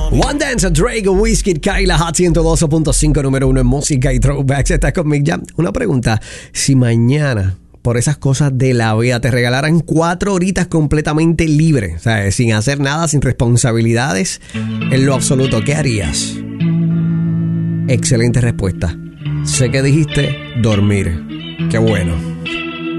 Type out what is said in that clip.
One Dance, Drake, Whiskey, Kyla, Hot 102.5, número 1 en música y throwbacks. Estás con Mick Jam. Una pregunta: si mañana, por esas cosas de la vida, te regalaran 4 horitas completamente libres, o sea, sin hacer nada, sin responsabilidades en lo absoluto, ¿qué harías? Excelente respuesta. Sé que dijiste dormir. Qué bueno.